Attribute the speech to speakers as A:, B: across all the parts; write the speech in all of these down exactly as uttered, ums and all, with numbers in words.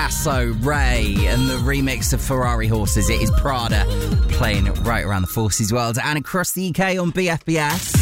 A: Lasso, Ray, and the remix of Ferrari Horses. It is Prada playing right around the Forces world and across the U K on B F B S.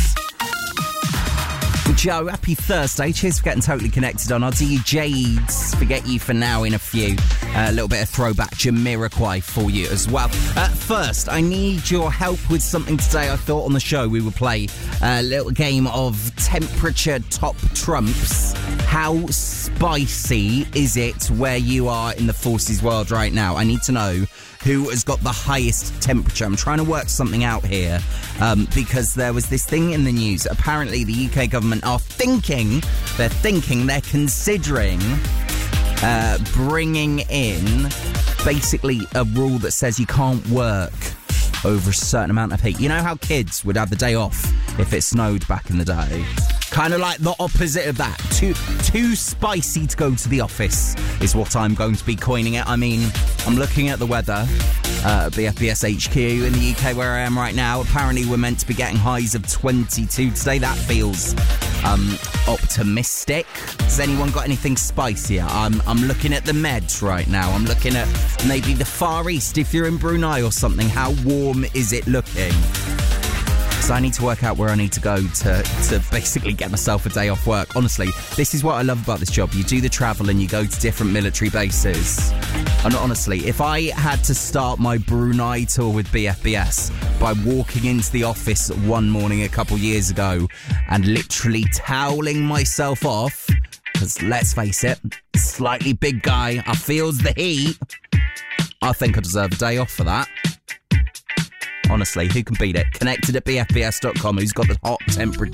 A: Joe, happy Thursday. Cheers for getting totally connected on. I'll do you Jades. Forget you for now in a few. A uh, little bit of throwback Jamiroquai for you as well. Uh, first, I need your help with something today. I thought on the show we would play a little game of temperature top trumps. How spicy is it where you are in the Forces world right now? I need to know who has got the highest temperature. I'm trying to work something out here um, because there was this thing in the news. Apparently the U K government are thinking, they're thinking, they're considering uh, bringing in basically a rule that says you can't work over a certain amount of heat. You know how kids would have the day off if it snowed back in the day? Kind of like the opposite of that. Too too spicy to go to the office is what I'm going to be coining it. I mean, I'm looking at the weather uh, at B F B S H Q in the U K where I am right now. Apparently we're meant to be getting highs of twenty-two today. That feels um, optimistic. Has anyone got anything spicier? I'm, I'm looking at the Meds right now. I'm looking at maybe the Far East if you're in Brunei or something. How warm is it looking? So I need to work out where I need to go to, to basically get myself a day off work. Honestly, this is what I love about this job. You do the travel and you go to different military bases. And honestly, if I had to start my Brunei tour with B F B S by walking into the office one morning a couple years ago and literally toweling myself off, because let's face it, slightly big guy, I feels the heat, I think I deserve a day off for that. Honestly, who can beat it? Connected at B F B S dot com. Who's got the hot temperature?